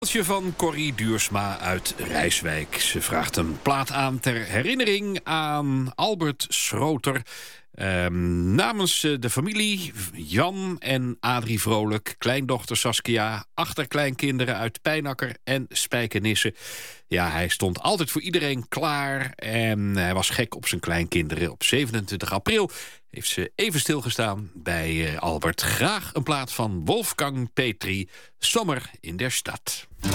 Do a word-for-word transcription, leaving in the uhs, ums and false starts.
Van Corrie Duursma uit Rijswijk. Ze vraagt een plaat aan ter herinnering aan Albert Schroeter. Um, namens de familie Jan en Adrie Vrolijk, kleindochter Saskia, achterkleinkinderen uit Pijnakker en Spijkenisse. Ja, hij stond altijd voor iedereen klaar en hij was gek op zijn kleinkinderen. Op zevenentwintig april heeft ze even stilgestaan bij Albert. Graag een plaat van Wolfgang Petri, Sommer in der Stad.